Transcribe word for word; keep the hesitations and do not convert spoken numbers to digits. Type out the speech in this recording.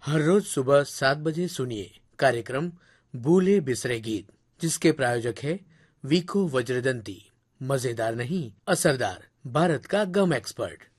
हर रोज सुबह सात बजे सुनिए कार्यक्रम भूले बिसरे गीत, जिसके प्रायोजक है विको वज्रदंती। मजेदार नहीं, असरदार, भारत का गम एक्सपर्ट।